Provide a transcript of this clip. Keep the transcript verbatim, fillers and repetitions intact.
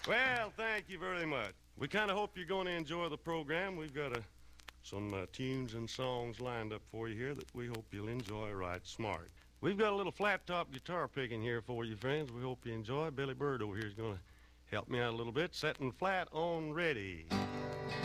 Well, thank you very much. We kind of hope you're going to enjoy the program. We've got a, some uh, tunes and songs lined up for you here that we hope you'll enjoy right smart. We've got a little flat-top guitar picking here for you, friends. We hope you enjoy. Billy Bird over here is going to help me out a little bit. Setting flat on ready.